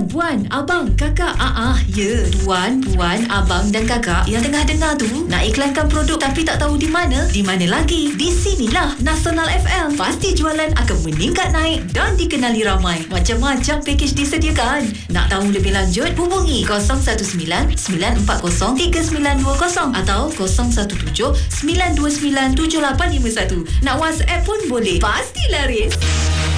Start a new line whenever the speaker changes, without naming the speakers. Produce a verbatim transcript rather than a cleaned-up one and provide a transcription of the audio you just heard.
puan, abang, kakak. Ah ah, ya. Tuan, puan, abang dan kakak yang tengah dengar tu nak iklankan produk tapi tak tahu di mana? Di mana lagi? Di sinilah Nasional F M. Pasti jualan akan meningkat naik dan dikenali ramai. Macam-macam pakej disediakan. Nak tahu lebih lanjut? Hubungi kosong satu sembilan sembilan empat kosong tiga sembilan dua kosong atau kosong satu tujuh sembilan dua sembilan tujuh lapan lima satu. Nak WhatsApp pun boleh. Pasti laris.